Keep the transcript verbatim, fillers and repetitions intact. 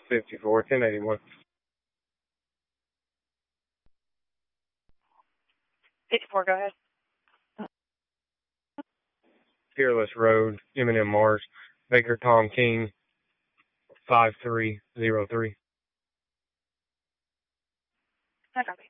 fifty-four, ten eighty-one. fifty-four, go ahead. Fearless Road, M and M Mars, Baker Tom King, five three zero three. I copy.